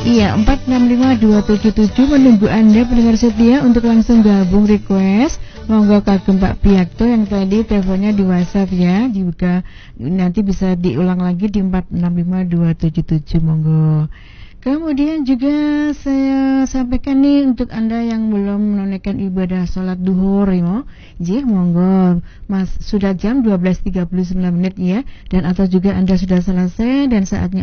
Iya, 465277 menunggu Anda pendengar setia untuk langsung gabung request. Monggo kagem Pak Piakto yang tadi teleponnya di WhatsApp ya. Juga nanti bisa diulang lagi di 465277 monggo. Kemudian juga saya sampaikan nih untuk Anda yang belum menunaikan ibadah sholat duhur ya. Jih monggo. Mas sudah jam 12.39 menit ya, dan atau juga Anda sudah selesai dan saatnya